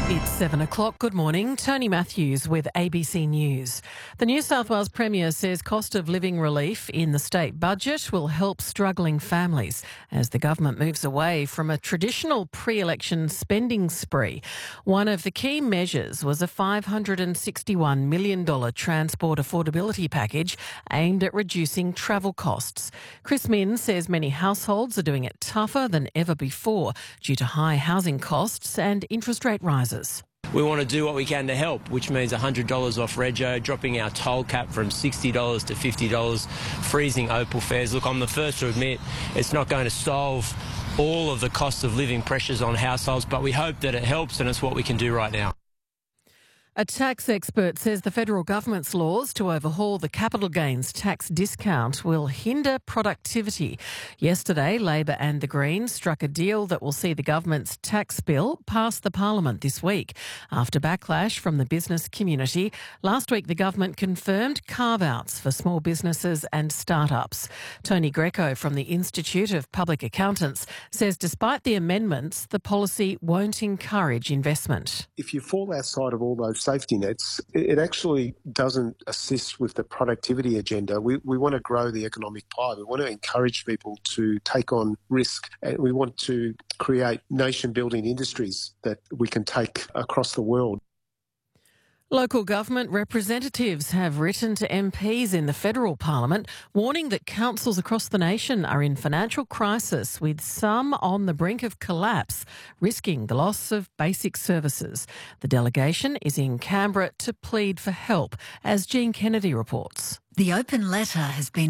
It's 7 o'clock. Good morning. Tony Matthews with ABC News. The New South Wales Premier says cost of living relief in the state budget will help struggling families as the government moves away from a traditional pre-election spending spree. One of the key measures was a $561 million transport affordability package aimed at reducing travel costs. Chris Minns says many households are doing it tougher than ever before due to high housing costs and interest rate rises. We want to do what we can to help, which means $100 off rego, dropping our toll cap from $60 to $50, freezing Opal fares. Look, I'm the first to admit it's not going to solve all of the cost of living pressures on households, but we hope that it helps, and it's what we can do right now. A tax expert says the federal government's laws to overhaul the capital gains tax discount will hinder productivity. Yesterday, Labor and the Greens struck a deal that will see the government's tax bill pass the parliament this week. After backlash from the business community, last week the government confirmed carve-outs for small businesses and startups. Tony Greco from the Institute of Public Accountants says despite the amendments, the policy won't encourage investment. If you fall outside of all those safety nets, it actually doesn't assist with the productivity agenda. We want to grow the economic pie. We want to encourage people to take on risk. And we want to create nation-building industries that we can take across the world. Local government representatives have written to MPs in the federal parliament warning that councils across the nation are in financial crisis, with some on the brink of collapse, risking the loss of basic services. The delegation is in Canberra to plead for help, as Jean Kennedy reports. The open letter has been